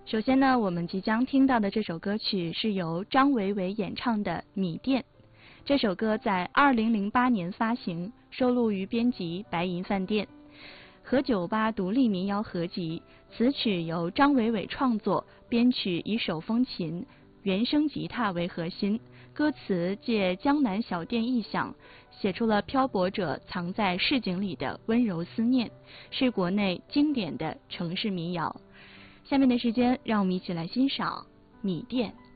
首先呢，我们即将听到的这首歌曲是由张伟伟演唱的《米店》。这首歌在2008年发行，收录于编辑白银饭店和酒吧独立民谣合集。此曲由张伟伟创作，编曲以手风琴、原声吉他为核心，歌词借江南小店意象，写出了漂泊者藏在市井里的温柔思念，是国内经典的城市民谣。下面的时间，让我们一起来欣赏《米店》。